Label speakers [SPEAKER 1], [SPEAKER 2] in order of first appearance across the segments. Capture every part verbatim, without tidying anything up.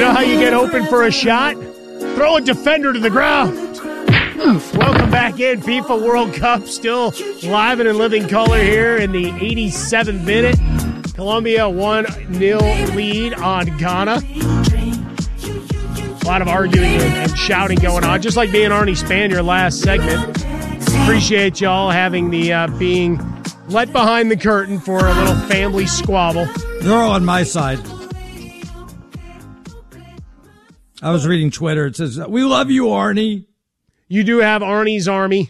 [SPEAKER 1] know how you get open for a shot? Throw a defender to the ground. Welcome back in. FIFA World Cup still live and in living color here in the eighty-seventh minute. Colombia one nil lead on Ghana. A lot of arguing and, and shouting going on, just like me and Arnie Spanier last segment. Appreciate y'all having the uh, being let behind the curtain for a little family squabble.
[SPEAKER 2] They're all on my side. I was reading Twitter. It says, "We love you, Arnie."
[SPEAKER 1] You do have Arnie's Army,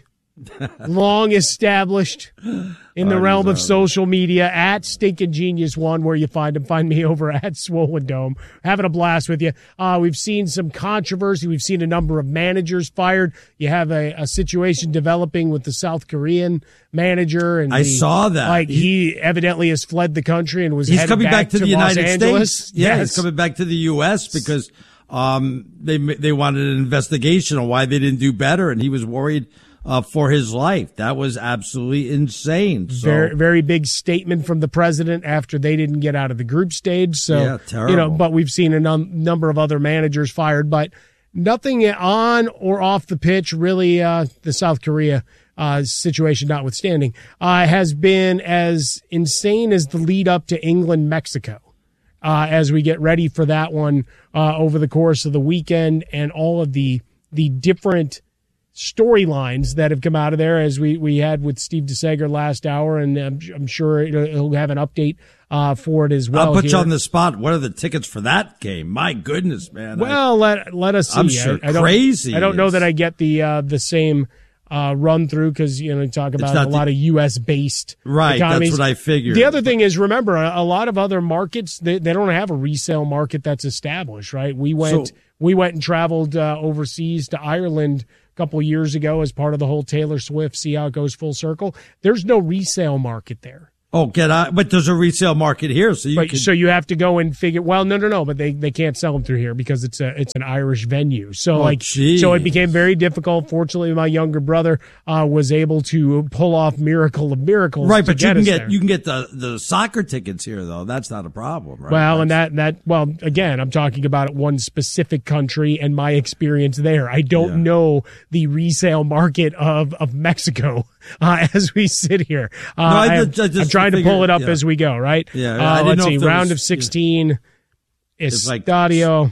[SPEAKER 1] long established in the
[SPEAKER 2] Arnie's
[SPEAKER 1] realm of
[SPEAKER 2] Army.
[SPEAKER 1] social media, at Stinking Genius One, where you find him. Find me over at Swollen Dome. Having a blast with you. Uh, we've seen some controversy. We've seen a number of managers fired. You have a, a situation developing with the South Korean manager, and
[SPEAKER 2] I
[SPEAKER 1] the-
[SPEAKER 2] saw that.
[SPEAKER 1] Like he,
[SPEAKER 2] He-
[SPEAKER 1] evidently has fled the country and was
[SPEAKER 2] He's
[SPEAKER 1] headed
[SPEAKER 2] coming back, to, the
[SPEAKER 1] Los
[SPEAKER 2] United
[SPEAKER 1] Angeles.
[SPEAKER 2] States. Yeah,
[SPEAKER 1] Yes.
[SPEAKER 2] he's coming back to the U S because um, they they wanted an investigation on why they didn't do better, and he was worried uh, for his life. That was absolutely insane. So,
[SPEAKER 1] Very, very big statement from the president after they didn't get out of the group stage. So,
[SPEAKER 2] Yeah, terrible.
[SPEAKER 1] you know, but we've seen a num- number of other managers fired, but nothing on or off the pitch, really, uh, the South Korea uh, situation notwithstanding, uh, has been as insane as the lead up to England, Mexico. Uh, as we get ready for that one uh, over the course of the weekend, and all of the the different storylines that have come out of there, as we, we had with Steve DeSager last hour, and I'm, I'm sure it'll, he'll have an update uh, for it as well.
[SPEAKER 2] I'll put
[SPEAKER 1] here.
[SPEAKER 2] you on the spot. What are the tickets for that game? My goodness, man.
[SPEAKER 1] Well, let let us see.
[SPEAKER 2] I'm sure
[SPEAKER 1] I, I don't,
[SPEAKER 2] crazy
[SPEAKER 1] I don't know
[SPEAKER 2] is-
[SPEAKER 1] that I get the uh, the same uh, run through, because you know you talk about
[SPEAKER 2] not
[SPEAKER 1] a
[SPEAKER 2] the-
[SPEAKER 1] lot of U S based
[SPEAKER 2] Right, that's
[SPEAKER 1] economies.
[SPEAKER 2] what I figured.
[SPEAKER 1] The other thing is, remember, a, a lot of other markets, they, they don't have a resale market that's established. Right? We went
[SPEAKER 2] So-
[SPEAKER 1] we went and traveled uh, overseas to Ireland a couple of years ago as part of the whole Taylor Swift, see how it goes full circle. There's no resale market there.
[SPEAKER 2] Oh, get out. But there's a resale market here, so you
[SPEAKER 1] But,
[SPEAKER 2] can.
[SPEAKER 1] so you have to go and figure. Well, no, no, no. But they, they can't sell them through here because it's a it's an Irish venue. So
[SPEAKER 2] Oh,
[SPEAKER 1] like
[SPEAKER 2] geez.
[SPEAKER 1] so it became very difficult. Fortunately, my younger brother uh, was able to pull off miracle of miracles.
[SPEAKER 2] Right,
[SPEAKER 1] to
[SPEAKER 2] but you
[SPEAKER 1] get
[SPEAKER 2] can
[SPEAKER 1] us
[SPEAKER 2] get
[SPEAKER 1] there.
[SPEAKER 2] you can get the, the soccer tickets here though. That's not a problem, right?
[SPEAKER 1] Well, and that that well, again, I'm talking about one specific country and my experience there. I don't
[SPEAKER 2] Yeah.
[SPEAKER 1] know the resale market of of Mexico uh, as we sit here. Uh,
[SPEAKER 2] No, I
[SPEAKER 1] I
[SPEAKER 2] just-
[SPEAKER 1] am
[SPEAKER 2] I just
[SPEAKER 1] trying to
[SPEAKER 2] figured-
[SPEAKER 1] pull it up
[SPEAKER 2] yeah.
[SPEAKER 1] as we go. Right?
[SPEAKER 2] Yeah,
[SPEAKER 1] Uh,
[SPEAKER 2] I didn't
[SPEAKER 1] let's
[SPEAKER 2] know
[SPEAKER 1] see.
[SPEAKER 2] if there
[SPEAKER 1] Round
[SPEAKER 2] was-
[SPEAKER 1] of sixteen.
[SPEAKER 2] It's like-
[SPEAKER 1] Estadio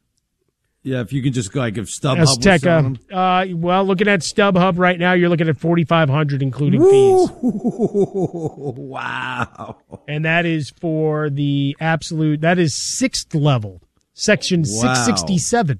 [SPEAKER 2] yeah, if you can just go like if StubHub was selling
[SPEAKER 1] Azteca.
[SPEAKER 2] them.
[SPEAKER 1] Uh, well, looking at StubHub right now, you're looking at forty-five hundred including fees.
[SPEAKER 2] Wow.
[SPEAKER 1] And that is for the absolute, that is sixth level, section
[SPEAKER 2] Wow.
[SPEAKER 1] six sixty-seven.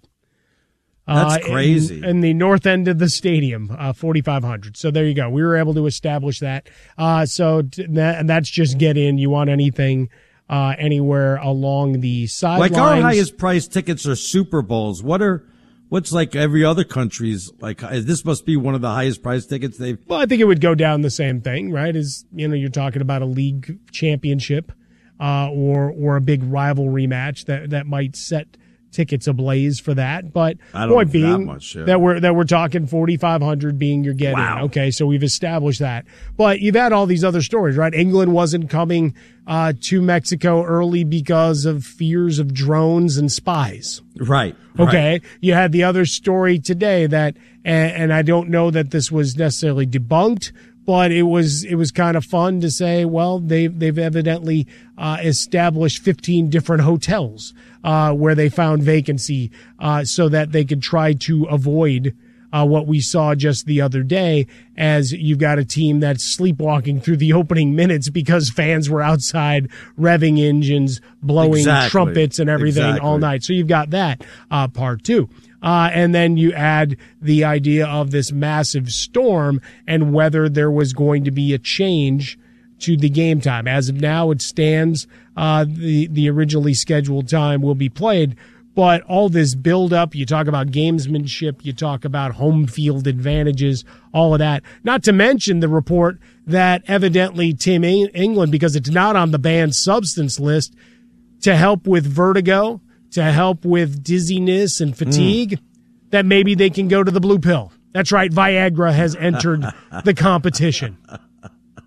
[SPEAKER 2] That's
[SPEAKER 1] Uh,
[SPEAKER 2] crazy.
[SPEAKER 1] In, in the north end of the stadium, uh, forty-five hundred. So there you go. We were able to establish that. Uh, so t- that, and that's just get in. You want anything, uh, anywhere along the sidelines.
[SPEAKER 2] Like our highest price tickets are Super Bowls. What are what's like every other country's like? This must be one of the highest price tickets they've.
[SPEAKER 1] Well, I think it would go down the same thing, right? As you know, you're talking about a league championship, uh, or or a big rivalry match that that might set tickets ablaze for that. But
[SPEAKER 2] I don't
[SPEAKER 1] point
[SPEAKER 2] know
[SPEAKER 1] being
[SPEAKER 2] that much, yeah.
[SPEAKER 1] that we're that we're talking forty-five hundred being your get in.
[SPEAKER 2] Wow.
[SPEAKER 1] Okay, so we've established that. But you've had all these other stories, right? England wasn't coming uh, to Mexico early because of fears of drones and spies.
[SPEAKER 2] Right.
[SPEAKER 1] Okay.
[SPEAKER 2] Right.
[SPEAKER 1] You had the other story today that, and, and I don't know that this was necessarily debunked, but it was, it was kind of fun to say, well, they've, they've evidently, uh, established fifteen different hotels, uh, where they found vacancy, uh, so that they could try to avoid, uh, what we saw just the other day, as you've got a team that's sleepwalking through the opening minutes because fans were outside revving engines, blowing
[SPEAKER 2] Exactly.
[SPEAKER 1] trumpets and everything
[SPEAKER 2] Exactly.
[SPEAKER 1] all night. So you've got that uh, part too. Uh, and then you add the idea of this massive storm and whether there was going to be a change to the game time. As of now, it stands. Uh, the, the originally scheduled time will be played. But all this build-up, you talk about gamesmanship, you talk about home field advantages, all of that. Not to mention the report that evidently Team England, because it's not on the banned substance list, to help with vertigo, to help with dizziness and fatigue, mm. that maybe they can go to the blue pill. That's right, Viagra has entered the competition.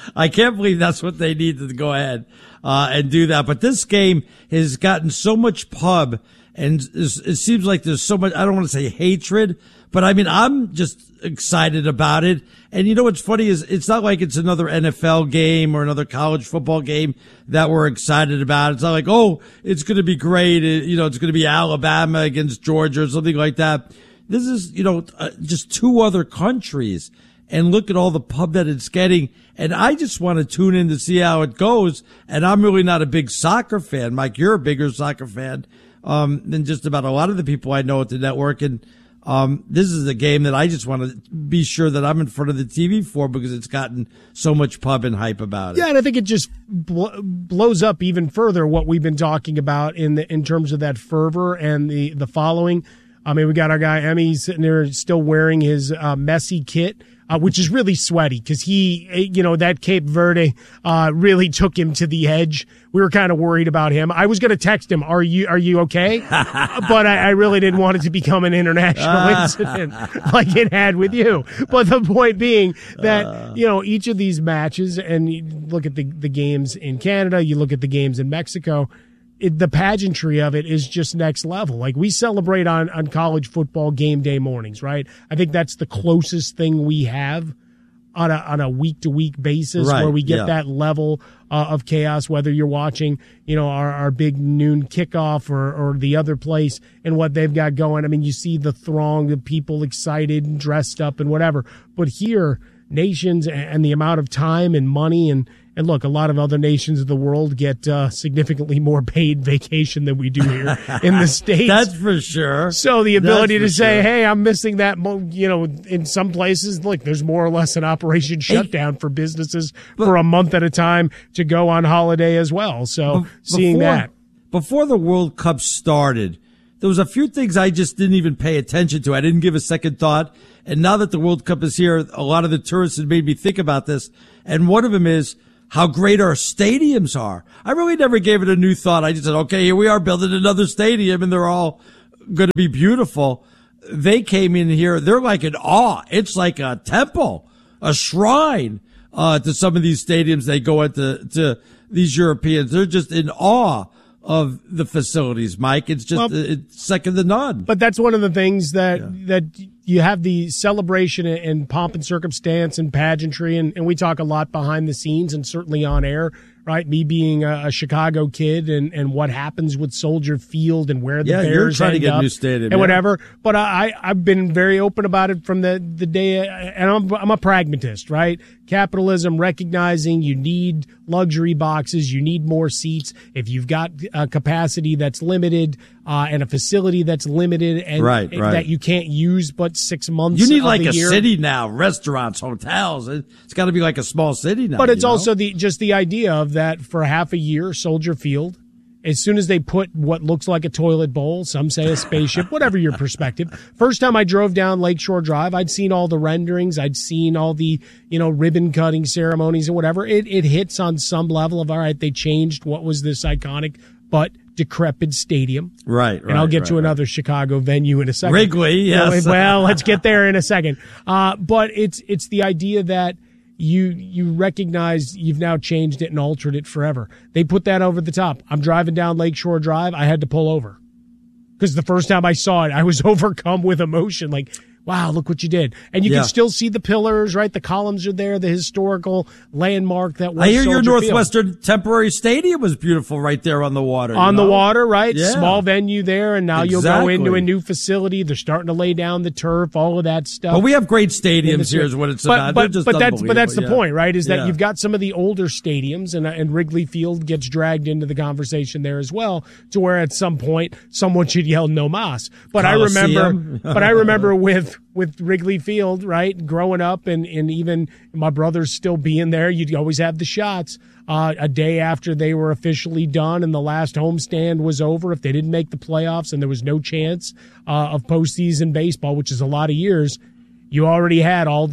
[SPEAKER 2] I can't believe that's what they need to go ahead uh, and do that. But this game has gotten so much pub, and it seems like there's so much, I don't want to say hatred, but I mean, I'm just excited about it. And you know what's funny is it's not like it's another N F L game or another college football game that we're excited about. It's not like, oh, it's going to be great. It, you know, it's going to be Alabama against Georgia or something like that. This is, you know, uh, just two other countries, and look at all the pub that it's getting. And I just want to tune in to see how it goes. And I'm really not a big soccer fan. Mike, you're a bigger soccer fan um, than just about a lot of the people I know at the network. And um, this is a game that I just want to be sure that I'm in front of the T V for, because it's gotten so much pub and hype about it.
[SPEAKER 1] Yeah, and I think it just bl- blows up even further what we've been talking about in the, in terms of that fervor and the, the following. I mean, we got our guy Emmy sitting there still wearing his uh, Messi kit, uh, which is really sweaty because he, you know, that Cape Verde uh, really took him to the edge. We were kind of worried about him. I was going to text him, "Are you are you okay?" But I, I really didn't want it to become an international incident like it had with you. But the point being that, you know, each of these matches, and you look at the the games in Canada, you look at the games in Mexico. It, the pageantry of it is just next level. Like, we celebrate on, on college football game day mornings, right? I think that's the closest thing we have on a on a week to week basis,
[SPEAKER 2] right,
[SPEAKER 1] where we get
[SPEAKER 2] yeah.
[SPEAKER 1] that level uh, of chaos. Whether you're watching, you know, our, our big noon kickoff or or the other place and what they've got going. I mean, you see the throng of people excited and dressed up and whatever. But here, nations and the amount of time and money and. And look, a lot of other nations of the world get uh, significantly more paid vacation than we do here in the States.
[SPEAKER 2] That's for sure.
[SPEAKER 1] So the ability to say,
[SPEAKER 2] sure.
[SPEAKER 1] hey, I'm missing that, mo-, you know, in some places, look, there's more or less an operation shutdown hey, for businesses but, for a month at a time to go on holiday as well. So
[SPEAKER 2] be-
[SPEAKER 1] seeing
[SPEAKER 2] before,
[SPEAKER 1] that.
[SPEAKER 2] Before the World Cup started, there was a few things I just didn't even pay attention to. I didn't give a second thought. And now that the World Cup is here, a lot of the tourists have made me think about this. And one of them is how great our stadiums are. I really never gave it a new thought. I just said, okay, here we are building another stadium, and they're all going to be beautiful. They came in here. They're like in awe. It's like a temple, a shrine uh, to some of these stadiums they go into, to these Europeans. They're just in awe of the facilities, Mike. It's just well, it's second to none.
[SPEAKER 1] But that's one of the things that
[SPEAKER 2] yeah.
[SPEAKER 1] that you have the celebration and pomp and circumstance and pageantry, and, and we talk a lot behind the scenes and certainly on air, right? Me being a, a Chicago kid and, and what happens with Soldier Field and where the
[SPEAKER 2] yeah,
[SPEAKER 1] Bears
[SPEAKER 2] you're trying to get
[SPEAKER 1] up
[SPEAKER 2] a new stadium
[SPEAKER 1] and
[SPEAKER 2] yeah.
[SPEAKER 1] whatever. But I, I've been very open about it from the, the day, and I'm, I'm a pragmatist, right? Capitalism, recognizing you need luxury boxes, you need more seats. If you've got a capacity that's limited uh, and a facility that's limited and
[SPEAKER 2] right, right.
[SPEAKER 1] that you can't use but six months
[SPEAKER 2] you need
[SPEAKER 1] of
[SPEAKER 2] like
[SPEAKER 1] the
[SPEAKER 2] a
[SPEAKER 1] year.
[SPEAKER 2] city now, restaurants, hotels. It's got to be like a small city now.
[SPEAKER 1] But it's
[SPEAKER 2] you know?
[SPEAKER 1] also the just the idea of that for half a year, Soldier Field. As soon as they put what looks like a toilet bowl, some say a spaceship, whatever your perspective. First time I drove down Lakeshore Drive, I'd seen all the renderings. I'd seen all the, you know, ribbon cutting ceremonies and whatever. It it hits on some level of, all right, they changed what was this iconic but decrepit stadium.
[SPEAKER 2] Right, right.
[SPEAKER 1] And I'll get
[SPEAKER 2] right,
[SPEAKER 1] to
[SPEAKER 2] right.
[SPEAKER 1] another Chicago venue in a second.
[SPEAKER 2] Wrigley, yes.
[SPEAKER 1] Well, let's get there in a second. Uh, but it's it's the idea that You you recognize you've now changed it and altered it forever. They put that over the top. I'm driving down Lakeshore Drive. I had to pull over because the first time I saw it, I was overcome with emotion. Like, wow, look what you did. And you
[SPEAKER 2] yeah.
[SPEAKER 1] can still see the pillars, right? The columns are there, the historical landmark that was
[SPEAKER 2] I hear
[SPEAKER 1] Soldier
[SPEAKER 2] your Northwestern
[SPEAKER 1] Field.
[SPEAKER 2] Temporary Stadium was beautiful right there on the water.
[SPEAKER 1] On
[SPEAKER 2] you know?
[SPEAKER 1] the water, right?
[SPEAKER 2] Yeah.
[SPEAKER 1] Small venue there, and now
[SPEAKER 2] exactly.
[SPEAKER 1] you'll go into a new facility. They're starting to lay down the turf, all of that stuff.
[SPEAKER 2] But we have great stadiums here is what it's
[SPEAKER 1] but,
[SPEAKER 2] about.
[SPEAKER 1] But,
[SPEAKER 2] They're just
[SPEAKER 1] but that's but that's the
[SPEAKER 2] yeah.
[SPEAKER 1] point, right? Is that
[SPEAKER 2] yeah.
[SPEAKER 1] you've got some of the older stadiums, and and Wrigley Field gets dragged into the conversation there as well, to where at some point someone should yell "No mas." But
[SPEAKER 2] Coliseum.
[SPEAKER 1] I remember, but I remember with with Wrigley Field, right, growing up, and and even my brothers still being there, you'd always have the shots. Uh, a day after they were officially done and the last homestand was over, if they didn't make the playoffs and there was no chance uh, of postseason baseball, which is a lot of years, you already had all the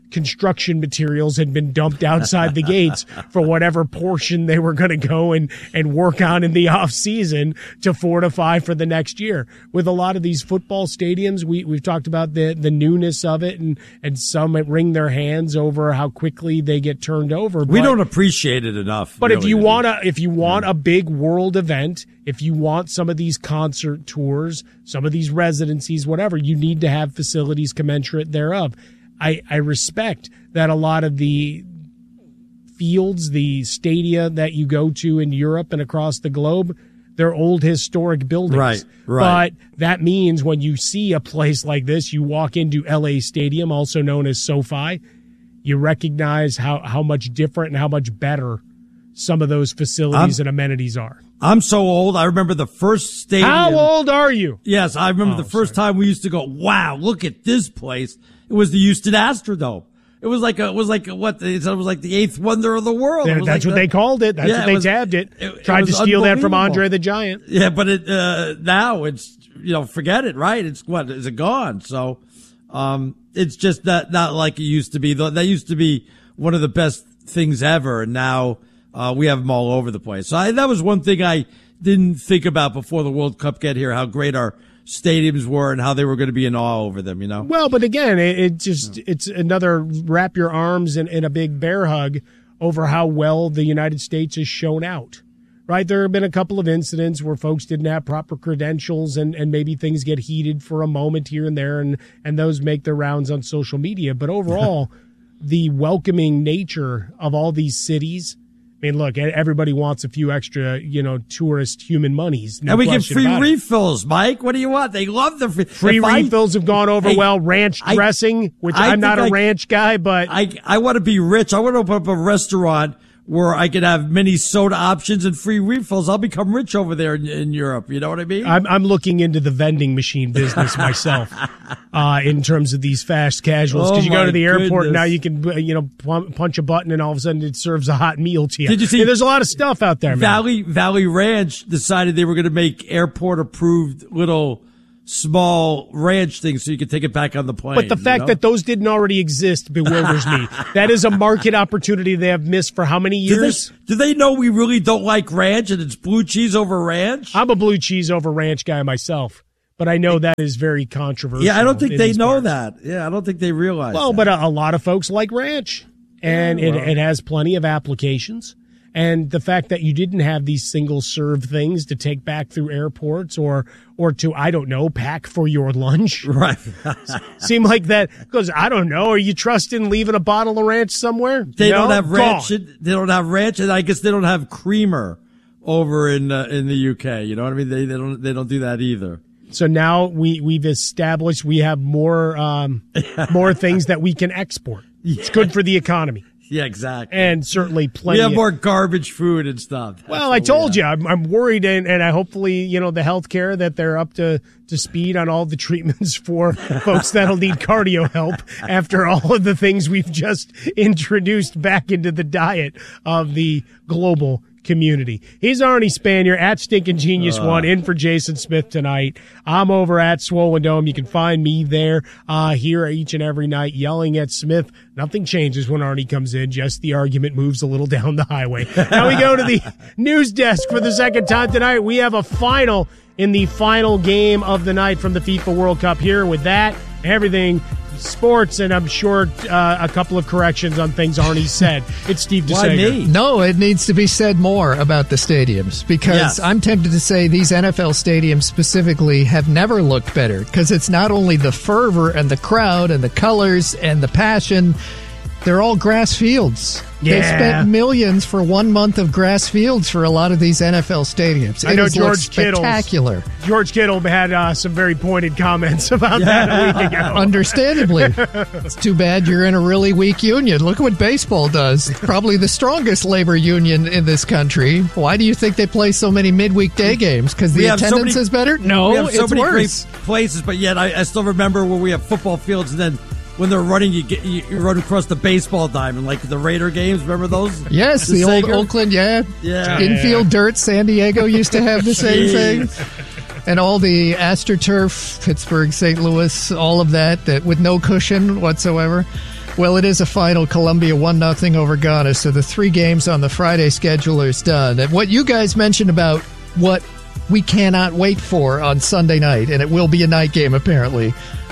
[SPEAKER 1] construction materials had been dumped outside the gates for whatever portion they were going to go and, and work on in the off season to fortify for the next year. With a lot of these football stadiums, we, we've talked about the, the newness of it, and, and some wring their hands over how quickly they get turned over.
[SPEAKER 2] We
[SPEAKER 1] but,
[SPEAKER 2] don't appreciate it enough.
[SPEAKER 1] But
[SPEAKER 2] really,
[SPEAKER 1] if you
[SPEAKER 2] to
[SPEAKER 1] want a, if you want a big world event, if you want some of these concert tours, some of these residencies, whatever, you need to have facilities commensurate thereof. I, I respect that a lot of the fields, the stadia that you go to in Europe and across the globe, they're old historic buildings.
[SPEAKER 2] Right, right.
[SPEAKER 1] But that means when you see a place like this, you walk into L A Stadium, also known as SoFi, you recognize how, how much different and how much better some of those facilities I'm, and amenities are.
[SPEAKER 2] I'm so old. I remember the first stadium.
[SPEAKER 1] How old are you?
[SPEAKER 2] Yes, I remember oh, the first sorry. time we used to go, wow, look at this place. It was the Houston Astrodome. It was like a, it was like a, what? It was like the eighth wonder of the world.
[SPEAKER 1] That's
[SPEAKER 2] like
[SPEAKER 1] what
[SPEAKER 2] the,
[SPEAKER 1] they called it. That's
[SPEAKER 2] yeah,
[SPEAKER 1] what they
[SPEAKER 2] was,
[SPEAKER 1] tabbed it.
[SPEAKER 2] it
[SPEAKER 1] Tried
[SPEAKER 2] it
[SPEAKER 1] to steal that from Andre the Giant.
[SPEAKER 2] Yeah, but it uh, now it's, you know, forget it, right? It's what is it gone? So, um, it's just not not like it used to be. That used to be one of the best things ever, and now uh, we have them all over the place. So I, that was one thing I didn't think about before the World Cup get here. How great our stadiums were and how they were going to be in awe over them, you know?
[SPEAKER 1] Well, but again, it, it just, it's another wrap your arms in, in a big bear hug over how well the United States has shown out, right? There have been a couple of incidents where folks didn't have proper credentials and, and maybe things get heated for a moment here and there, and, and those make their rounds on social media. But overall, the welcoming nature of all these cities, I mean, look, everybody wants a few extra, you know, tourist human monies. No
[SPEAKER 2] and we get free refills,
[SPEAKER 1] it.
[SPEAKER 2] Mike. What do you want? They love the free.
[SPEAKER 1] Free refills I, have gone over
[SPEAKER 2] hey,
[SPEAKER 1] well. Ranch
[SPEAKER 2] I,
[SPEAKER 1] dressing, which
[SPEAKER 2] I
[SPEAKER 1] I'm not a
[SPEAKER 2] I,
[SPEAKER 1] ranch guy, but
[SPEAKER 2] I I want to be rich. I want to open up a restaurant where I could have many soda options and free refills. I'll become rich over there in, in Europe. You know what I mean?
[SPEAKER 1] I'm, I'm looking into the vending machine business myself, uh, in terms of these fast casuals. Because
[SPEAKER 2] oh
[SPEAKER 1] you go to the airport
[SPEAKER 2] goodness.
[SPEAKER 1] and now you can, you know, punch a button and all of a sudden it serves a hot meal to you.
[SPEAKER 2] Did you see?
[SPEAKER 1] Hey, there's a lot of stuff out there, man.
[SPEAKER 2] Valley Valley Ranch decided they were going to make airport approved little small ranch things so you could take it back on the plane.
[SPEAKER 1] But the fact
[SPEAKER 2] you know?
[SPEAKER 1] that those didn't already exist bewilders me. That is a market opportunity they have missed for how many years?
[SPEAKER 2] Do they, do they know we really don't like ranch and it's blue cheese over ranch?
[SPEAKER 1] I'm a blue cheese over ranch guy myself, but I know that is very controversial.
[SPEAKER 2] Yeah, I don't think they know
[SPEAKER 1] parts.
[SPEAKER 2] that. Yeah, I don't think they realize
[SPEAKER 1] Well,
[SPEAKER 2] that.
[SPEAKER 1] but a, a lot of folks like ranch, and
[SPEAKER 2] yeah, well.
[SPEAKER 1] it, it has plenty of applications. And the fact that you didn't have these single serve things to take back through airports or or to, I don't know, pack for your lunch.
[SPEAKER 2] Right.
[SPEAKER 1] Seem like that because, I don't know, are you trusting leaving a bottle of ranch somewhere?
[SPEAKER 2] They
[SPEAKER 1] no?
[SPEAKER 2] don't have ranch.
[SPEAKER 1] Gone.
[SPEAKER 2] They don't have ranch, and I guess they don't have creamer over in uh, in the U K. You know what I mean? They they don't they don't do that either.
[SPEAKER 1] So now we we've established we have more um, more things that we can export. Yeah. It's good for the economy.
[SPEAKER 2] Yeah, exactly.
[SPEAKER 1] And certainly plenty.
[SPEAKER 2] We have
[SPEAKER 1] of,
[SPEAKER 2] more garbage food and stuff. That's
[SPEAKER 1] well, I told we you, I'm, I'm worried, and, and I hopefully, you know, the healthcare that they're up to, to speed on all the treatments for folks that'll need cardio help after all of the things we've just introduced back into the diet of the global community. He's Arnie Spanier at Stinkin' Genius uh. One, in for Jason Smith tonight. I'm over at Swollen Dome. You can find me there, uh, here each and every night yelling at Smith. Nothing changes when Arnie comes in. Just the argument moves a little down the highway. Now we go to the news desk for the second time tonight. We have a final in the final game of the night from the FIFA World Cup. Here with that, everything sports, and I'm sure uh, a couple of corrections on things Arnie said. It's Steve DeSager.
[SPEAKER 2] Why me?
[SPEAKER 3] No, it needs to be said more about the stadiums, because
[SPEAKER 2] yes.
[SPEAKER 3] I'm tempted to say these N F L stadiums specifically have never looked better, because it's not only the fervor and the crowd and the colors and the passion, they're all grass fields.
[SPEAKER 1] Yeah.
[SPEAKER 3] They spent millions for one month of grass fields for a lot of these N F L stadiums. It
[SPEAKER 1] I know
[SPEAKER 3] has
[SPEAKER 1] George
[SPEAKER 3] looked spectacular.
[SPEAKER 1] Kittle's, George Kittle had uh, some very pointed comments about
[SPEAKER 2] yeah.
[SPEAKER 1] that a week ago.
[SPEAKER 3] Understandably. It's too bad you're in a really weak union. Look what baseball does. Probably the strongest labor union in this country. Why do you think they play so many midweek day games? Because the attendance so many, is better? No,
[SPEAKER 2] we have so
[SPEAKER 3] it's
[SPEAKER 2] many
[SPEAKER 3] worse.
[SPEAKER 2] Great places, but yet I, I still remember when we have football fields and then when they're running, you get you run across the baseball diamond, like the Raider games. Remember those?
[SPEAKER 3] Yes, the, the old Oakland, yeah.
[SPEAKER 2] yeah.
[SPEAKER 3] Infield dirt, San Diego used to have the same thing. And all the AstroTurf, Pittsburgh, Saint Louis, all of that, that with no cushion whatsoever. Well, it is a final. Colombia one nothing over Ghana, so the three games on the Friday schedule is done. And what you guys mentioned about what we cannot wait for on Sunday night, and it will be a night game apparently,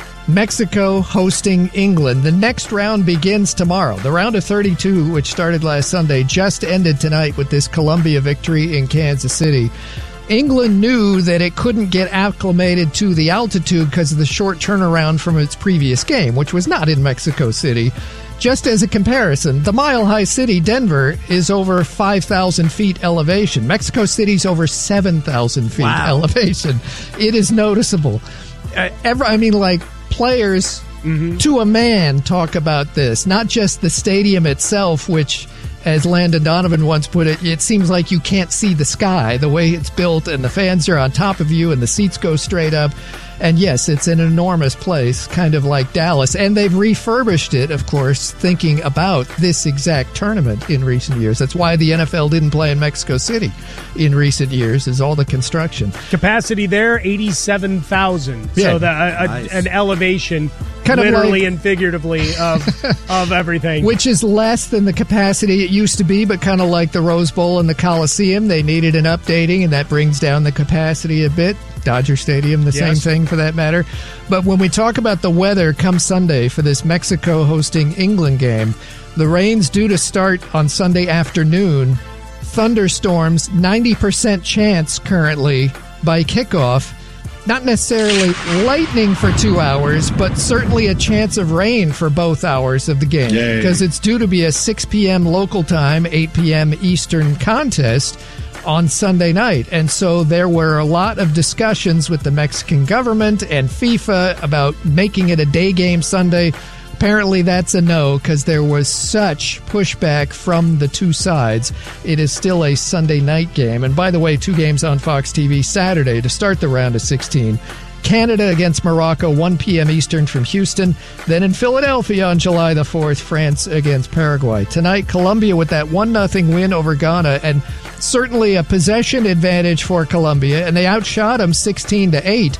[SPEAKER 3] Mexico hosting England. The next round begins tomorrow. The round of thirty-two, which started last Sunday, just ended tonight with this Colombia victory in Kansas City. England knew that it couldn't get acclimated to the altitude because of the short turnaround from its previous game, which was not in Mexico City. Just as a comparison, the mile-high city, Denver, is over five thousand feet elevation. Mexico City's over seven thousand feet wow. elevation. It is noticeable. Uh, ever, I mean, like, players mm-hmm. to a man talk about this, not just the stadium itself, which, as Landon Donovan once put it, it seems like you can't see the sky the way it's built, and the fans are on top of you and the seats go straight up. And yes, it's an enormous place, kind of like Dallas. And they've refurbished it, of course, thinking about this exact tournament in recent years. That's why the N F L didn't play in Mexico City in recent years, is all the construction.
[SPEAKER 1] Capacity there, eighty-seven thousand. Yeah. So the, a, nice. a, an elevation, kind literally like, and figuratively, of, of everything.
[SPEAKER 3] Which is less than the capacity it used to be, but kind of like the Rose Bowl and the Coliseum. They needed an updating, and that brings down the capacity a bit. Dodger Stadium, the yes. same thing for that matter. But when we talk about the weather come Sunday for this Mexico hosting England game, the rain's due to start on Sunday afternoon. Thunderstorms, ninety percent chance currently by kickoff. Not necessarily lightning for two hours, but certainly a chance of rain for both hours of the game. Because it's due to be a six p.m. local time, eight p.m. Eastern contest on Sunday night. And so there were a lot of discussions with the Mexican government and FIFA about making it a day game Sunday. Apparently that's a no, because there was such pushback from the two sides. It is still a Sunday night game. And by the way, two games on Fox T V Saturday to start the round of sixteen. Canada against Morocco, one p.m. Eastern from Houston. Then in Philadelphia on July the fourth, France against Paraguay. Tonight, Colombia with that one nothing win over Ghana, and certainly a possession advantage for Colombia, and they outshot them sixteen to eight.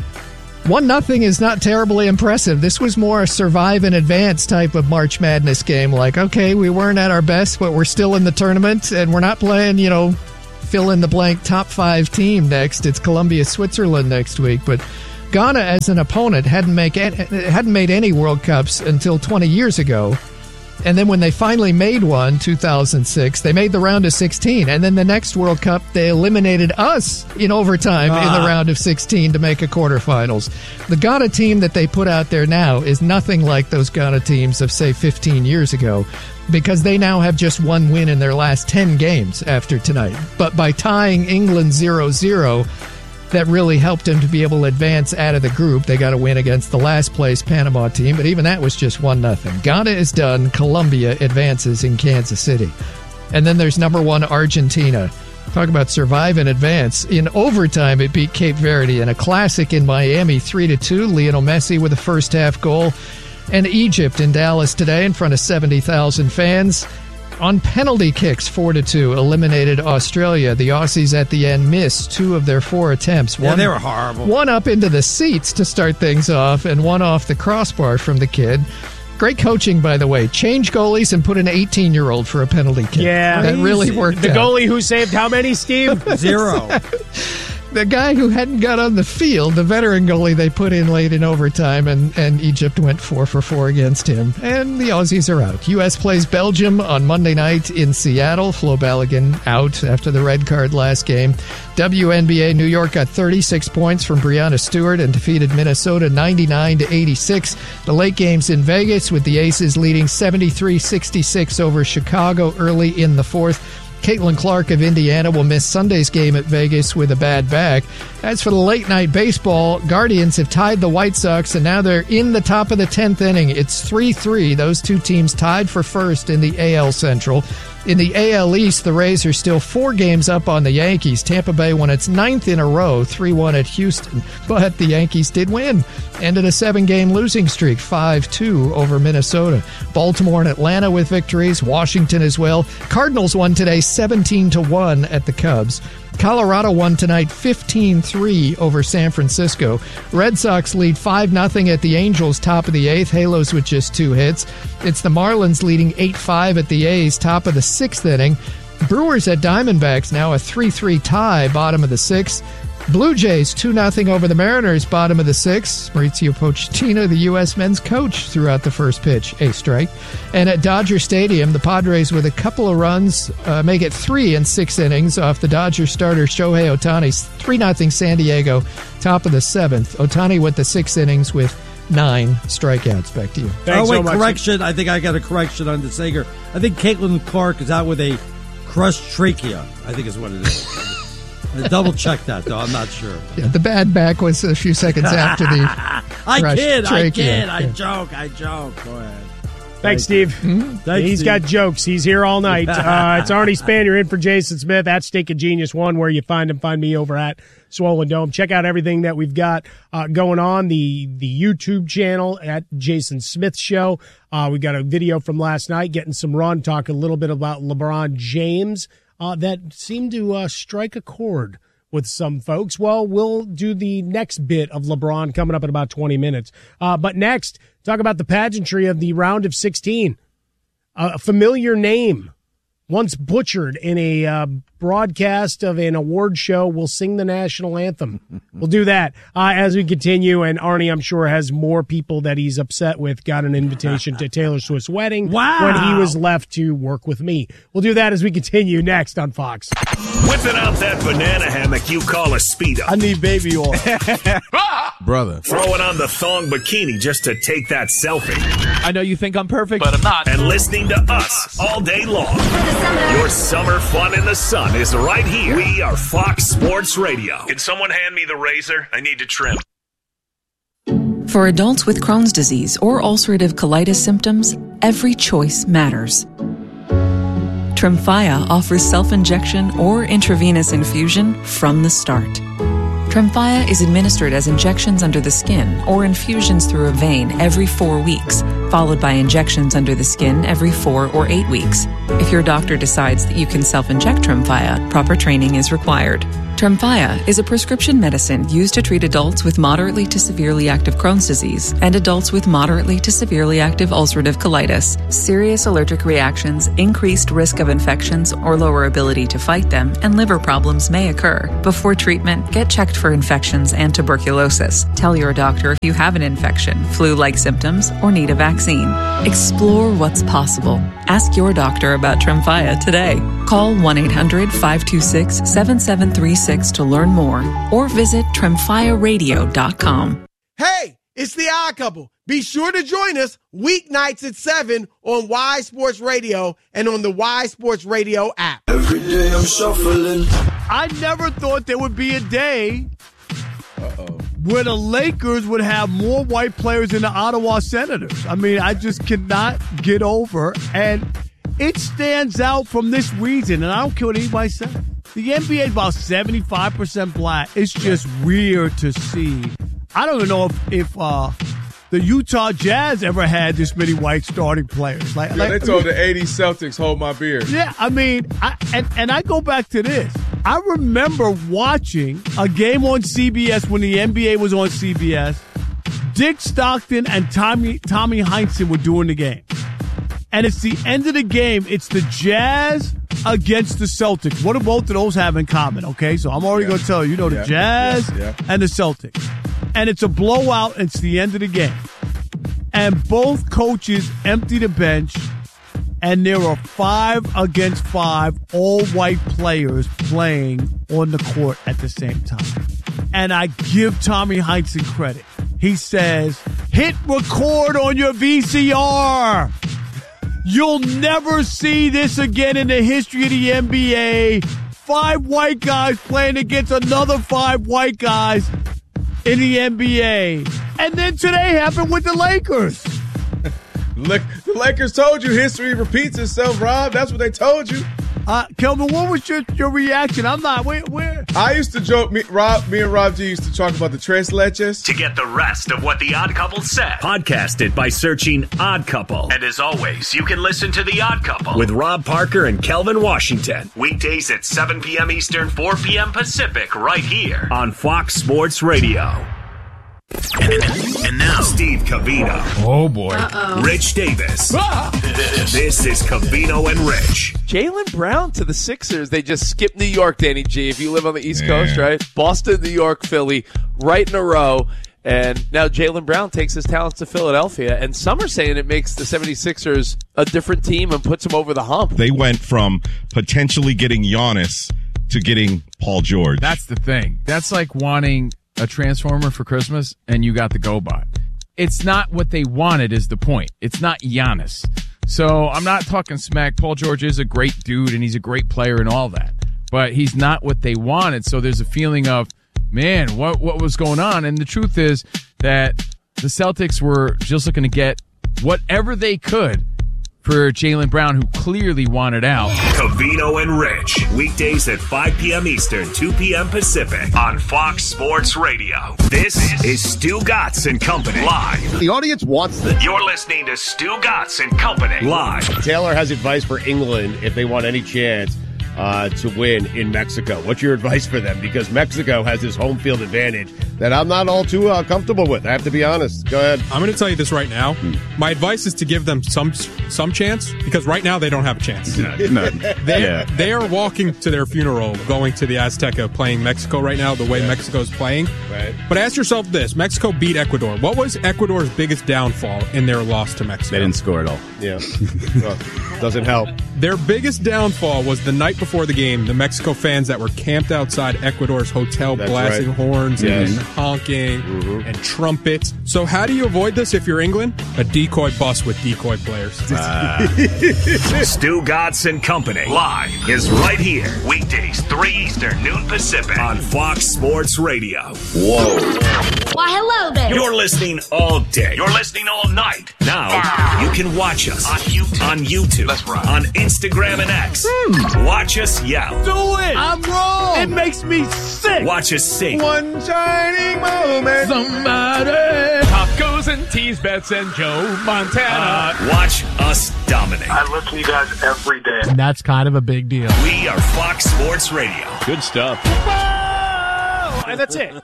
[SPEAKER 3] one nothing is not terribly impressive. This was more a survive and advance type of March Madness game. Like, okay, we weren't at our best, but we're still in the tournament, and we're not playing, you know, fill-in-the-blank top five team next. It's Colombia-Switzerland next week. But Ghana, as an opponent, hadn't, make, hadn't made any World Cups until twenty years ago. And then when they finally made one, two thousand six, they made the round of sixteen. And then the next World Cup, they eliminated us in overtime ah. in the round of sixteen to make a quarterfinals. The Ghana team that they put out there now is nothing like those Ghana teams of, say, fifteen years ago, because they now have just one win in their last ten games after tonight. But by tying England zero zero, that really helped them to be able to advance out of the group. They got a win against the last place Panama team, but even that was just one nothing. Ghana is done. Colombia advances in Kansas City. And then there's number one Argentina. Talk about survive and advance. In overtime, it beat Cape Verde in a classic in Miami, three to two. Lionel Messi with a first half goal. And Egypt in Dallas today in front of seventy thousand fans. On penalty kicks, four to two, eliminated Australia. The Aussies at the end missed two of their four attempts.
[SPEAKER 2] One,
[SPEAKER 3] yeah,
[SPEAKER 2] they were horrible.
[SPEAKER 3] One up into the seats to start things off, and one off the crossbar from the kid. Great coaching, by the way. Change goalies and put an eighteen-year-old for a penalty kick.
[SPEAKER 1] Yeah.
[SPEAKER 3] That really worked
[SPEAKER 1] the
[SPEAKER 3] out.
[SPEAKER 1] The goalie who saved how many, Steve?
[SPEAKER 2] Zero.
[SPEAKER 3] The guy who hadn't got on the field, the veteran goalie they put in late in overtime, and, and Egypt went four for four against him. And the Aussies are out. U S plays Belgium on Monday night in Seattle. Flo Balogun out after the red card last game. W N B A, New York got thirty-six points from Breanna Stewart and defeated Minnesota ninety-nine to eighty-six. The late games in Vegas with the Aces leading seventy-three sixty-six over Chicago early in the fourth. Caitlin Clark of Indiana will miss Sunday's game at Vegas with a bad back. As for the late-night baseball, Guardians have tied the White Sox, and now they're in the top of the tenth inning. It's three three. Those two teams tied for first in the A L Central. In the A L East, the Rays are still four games up on the Yankees. Tampa Bay won its ninth in a row, three one at Houston. But the Yankees did win. Ended a seven-game losing streak, five two over Minnesota. Baltimore and Atlanta with victories. Washington as well. Cardinals won today, seventeen to one at the Cubs. Colorado won tonight fifteen three over San Francisco. Red Sox lead five nothing at the Angels, top of the eighth. Halos with just two hits. It's the Marlins leading eight five at the A's, top of the sixth inning. Brewers at Diamondbacks, now a three three tie, bottom of the sixth. Blue Jays two nothing over the Mariners, bottom of the sixth. Mauricio Pochettino, the U S men's coach, threw out the first pitch, a strike. And at Dodger Stadium, the Padres with a couple of runs uh, make it three in six innings off the Dodger starter Shohei Ohtani's three nothing San Diego, top of the seventh. Ohtani with the six innings with nine strikeouts. Back to you.
[SPEAKER 1] Thanks
[SPEAKER 2] oh, wait,
[SPEAKER 1] so much.
[SPEAKER 2] correction. I think I got a correction on the Sager. I think Caitlin Clark is out with a crushed trachea, I think is what it is. I double check that, though. I'm not sure.
[SPEAKER 3] Yeah, the bad back was a few seconds after the
[SPEAKER 2] I kid,
[SPEAKER 3] trachea.
[SPEAKER 2] I kid, I
[SPEAKER 3] yeah.
[SPEAKER 2] joke, I joke. Go ahead.
[SPEAKER 1] Thanks, Steve.
[SPEAKER 3] Mm-hmm.
[SPEAKER 2] Thanks,
[SPEAKER 1] He's
[SPEAKER 2] Steve.
[SPEAKER 1] got jokes. He's here all night. Uh, it's Arnie Spanier in for Jason Smith at Stink of Genius One, where you find him. Find me over at Swollen Dome. Check out everything that we've got uh, going on. The the YouTube channel at Jason Smith Show. Uh, we got a video from last night, getting some run, talking a little bit about LeBron James uh, that seemed to uh, strike a chord with some folks. Well, we'll do the next bit of LeBron coming up in about twenty minutes. Uh, but next, talk about the pageantry of the round of sixteen. Uh, a familiar name, once butchered in a uh, broadcast of an award show, will sing the national anthem. We'll do that uh, as we continue. And Arnie, I'm sure, has more people that he's upset with. Got an invitation to Taylor Swift's wedding
[SPEAKER 2] Wow.
[SPEAKER 1] when he was left to work with me. We'll do that as we continue next on Fox.
[SPEAKER 4] Whipping out that banana hammock you call a Speedo.
[SPEAKER 5] I need baby oil.
[SPEAKER 6] Brother.
[SPEAKER 4] Throwing on the thong bikini just to take that selfie.
[SPEAKER 5] I know you think I'm perfect, but I'm not.
[SPEAKER 4] And listening to us all day long. Your summer fun in the sun is right here. We are Fox Sports Radio. Can someone hand me the razor? I need to trim.
[SPEAKER 7] For adults with Crohn's disease or ulcerative colitis symptoms, every choice matters. Tremfya offers self-injection or intravenous infusion from the start. Tremfya is administered as injections under the skin or infusions through a vein every four weeks, followed by injections under the skin every four or eight weeks. If your doctor decides that you can self-inject Tremfya, proper training is required. Tremfya is a prescription medicine used to treat adults with moderately to severely active Crohn's disease and adults with moderately to severely active ulcerative colitis. Serious allergic reactions, increased risk of infections or lower ability to fight them, and liver problems may occur. Before treatment, get checked for infections and tuberculosis. Tell your doctor if you have an infection, flu-like symptoms, or need a vaccine. Explore what's possible. Ask your doctor about Tremfya today. Call one eight hundred five two six seven seven three six to learn more or visit tremfya radio dot com.
[SPEAKER 8] Hey, it's the Odd Couple. Be sure to join us weeknights at seven on Y Sports Radio and on the Y Sports Radio app.
[SPEAKER 9] Every day I'm shuffling.
[SPEAKER 5] I never thought there would be a day Uh-oh. where the Lakers would have more white players than the Ottawa Senators. I mean, I just cannot get over. And it stands out from this reason, and I don't care what anybody says. The N B A is about seventy-five percent black. It's just weird to see. I don't even know if, if uh, the Utah Jazz ever had this many white starting players. Like,
[SPEAKER 6] Yeah,
[SPEAKER 5] like
[SPEAKER 6] they told the eighties Celtics, hold my beer.
[SPEAKER 5] Yeah, I mean, I, and, and I go back to this. I remember watching a game on C B S when the N B A was on C B S. Dick Stockton and Tommy Tommy Heinsohn were doing the game. And it's the end of the game. It's the Jazz against the Celtics. What do both of those have in common? Okay, so I'm already
[SPEAKER 6] Yeah.
[SPEAKER 5] going to tell you. You know, the
[SPEAKER 6] Yeah.
[SPEAKER 5] Jazz
[SPEAKER 6] Yeah. Yeah.
[SPEAKER 5] and the Celtics. And it's a blowout. And it's the end of the game. And both coaches empty the bench. And there are five against five all-white players playing on the court at the same time. And I give Tommy Heinsohn credit. He says, hit record on your V C R. You'll never see this again in the history of the N B A. Five white guys playing against another five white guys in the N B A. And then today happened with the Lakers.
[SPEAKER 6] Look, the Lakers told you history repeats itself, Rob. That's what they told you.
[SPEAKER 5] Uh, Kelvin, what was your, your reaction? I'm not. Where? Where?
[SPEAKER 6] I used to joke. Me, Rob, me and Rob G used to talk about the tres leches.
[SPEAKER 4] To get the rest of what the Odd Couple said, podcast it by searching Odd Couple. And as always, you can listen to the Odd Couple with Rob Parker and Kelvin Washington weekdays at seven p.m. Eastern, four p.m. Pacific, right here on Fox Sports Radio. And now, Steve Covino.
[SPEAKER 10] Oh, boy.
[SPEAKER 4] Uh-oh. Rich Davis. Ah! This is Covino and Rich.
[SPEAKER 11] Jaylen Brown to the Sixers. They just skipped New York, Danny G, if you live on the East yeah. Coast, right? Boston, New York, Philly, right in a row. And now Jaylen Brown takes his talents to Philadelphia. And some are saying it makes the seventy-sixers a different team and puts them over the hump.
[SPEAKER 10] They went from potentially getting Giannis to getting Paul George.
[SPEAKER 12] That's the thing. That's like wanting a Transformer for Christmas and you got the GoBot. It's not what they wanted is the point. It's not Giannis. So I'm not talking smack. Paul George is a great dude and he's a great player and all that. But he's not what they wanted. So there's a feeling of, man, what what was going on? And the truth is that the Celtics were just looking to get whatever they could for Jaylen Brown, who clearly wanted out.
[SPEAKER 4] Covino and Rich, weekdays at five p.m. Eastern, two p.m. Pacific on Fox Sports Radio. This is Stu Gatz and Company live.
[SPEAKER 13] The audience wants this.
[SPEAKER 4] You're listening to Stu Gatz and Company live.
[SPEAKER 13] Taylor has advice for England if they want any chance uh, to win in Mexico. What's your advice for them? Because Mexico has this home field advantage that I'm not all too uh, comfortable with. I have to be honest. Go ahead.
[SPEAKER 14] I'm going to tell you this right now. Hmm. My advice is to give them some some chance, because right now they don't have a chance.
[SPEAKER 13] No, no.
[SPEAKER 14] They,
[SPEAKER 13] yeah.
[SPEAKER 14] they are walking to their funeral, going to the Azteca, playing Mexico right now, the way yeah. Mexico's playing.
[SPEAKER 13] Right.
[SPEAKER 14] But ask yourself this. Mexico beat Ecuador. What was Ecuador's biggest downfall in their loss to Mexico?
[SPEAKER 15] They didn't score at all.
[SPEAKER 13] Yeah. Well, doesn't help.
[SPEAKER 14] Their biggest downfall was the night before the game, the Mexico fans that were camped outside Ecuador's hotel,
[SPEAKER 13] That's
[SPEAKER 14] blasting
[SPEAKER 13] right.
[SPEAKER 14] horns
[SPEAKER 13] yes.
[SPEAKER 14] and honking
[SPEAKER 13] mm-hmm.
[SPEAKER 14] and trumpets. So how do you avoid this if you're England? A decoy bus with decoy players.
[SPEAKER 4] Uh. Stu Gatz and Company live is right here. Weekdays, three Eastern, noon Pacific on Fox Sports Radio.
[SPEAKER 13] Whoa.
[SPEAKER 16] Why, hello there.
[SPEAKER 4] You're listening all day. You're listening all night. Now, now. you can watch us on YouTube, on, YouTube, Let's run. on Instagram and X. Hmm. Watch us yell.
[SPEAKER 5] Do it. I'm wrong. It makes me sick.
[SPEAKER 4] Watch us sing.
[SPEAKER 6] One shining moment.
[SPEAKER 5] Somebody. Tacos and teas, bets and Joe Montana.
[SPEAKER 4] Uh, watch us dominate.
[SPEAKER 17] I listen to you guys every day.
[SPEAKER 1] And that's kind of a big deal.
[SPEAKER 4] We are Fox Sports Radio.
[SPEAKER 15] Good stuff.
[SPEAKER 1] Whoa! And that's it.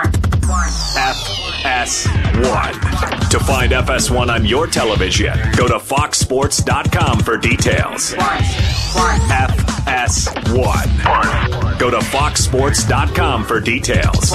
[SPEAKER 4] F S one. To find F S one on your television, go to fox sports dot com for details. F S one. Go to fox sports dot com for details.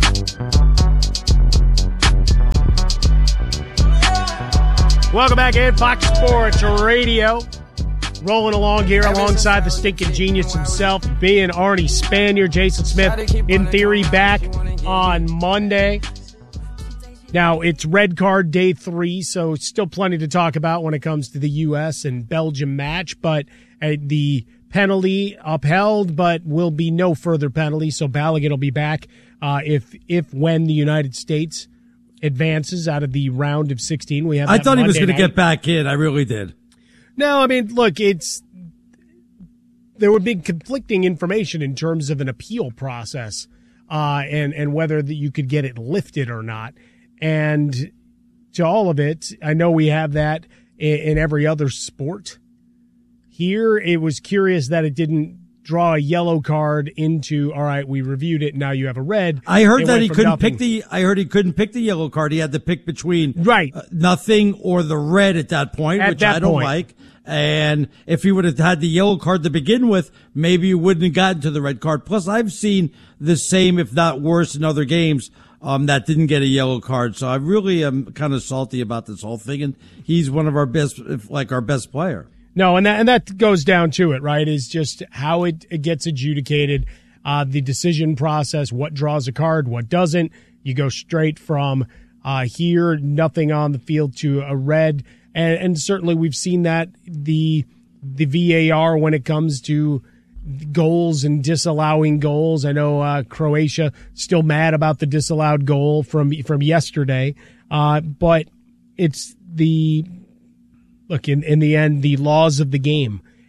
[SPEAKER 1] Welcome back in Fox Sports Radio. Rolling along here alongside the stinking genius himself, being Arnie Spanier, Jason Smith, in theory, back on Monday. Now, it's red card day three, so still plenty to talk about when it comes to the U S and Belgium match, but uh, the penalty upheld, but will be no further penalty, so Balogun will be back uh, if, if when the United States advances out of the round of sixteen. We have
[SPEAKER 2] I thought
[SPEAKER 1] Monday
[SPEAKER 2] he was going to
[SPEAKER 1] night.
[SPEAKER 2] get back in. I really did.
[SPEAKER 1] No, I mean, look, it's there would be conflicting information in terms of an appeal process uh, and, and whether that you could get it lifted or not. And to all of it, I know we have that in, in every other sport. Here, it was curious that it didn't draw a yellow card into, all right, we reviewed it, now you have a red.
[SPEAKER 2] I heard
[SPEAKER 1] it
[SPEAKER 2] that he couldn't
[SPEAKER 1] nothing.
[SPEAKER 2] pick the, I heard he couldn't pick the yellow card. He had to pick between
[SPEAKER 1] right.
[SPEAKER 2] uh, nothing or the red at that point,
[SPEAKER 1] at
[SPEAKER 2] which
[SPEAKER 1] that
[SPEAKER 2] I don't
[SPEAKER 1] point.
[SPEAKER 2] like. And if he would have had the yellow card to begin with, maybe he wouldn't have gotten to the red card. Plus, I've seen the same, if not worse, in other games um, that didn't get a yellow card. So I really am kind of salty about this whole thing. And he's one of our best, if like our best player.
[SPEAKER 1] No, and that and that goes down to it, right? Is just how it, it gets adjudicated, uh, the decision process, what draws a card, what doesn't. You go straight from uh, here, nothing on the field, to a red, and, and certainly we've seen that the the V A R when it comes to goals and disallowing goals. I know uh, Croatia still mad about the disallowed goal from from yesterday, uh, but it's the. Look, in, in the end, the laws of the game,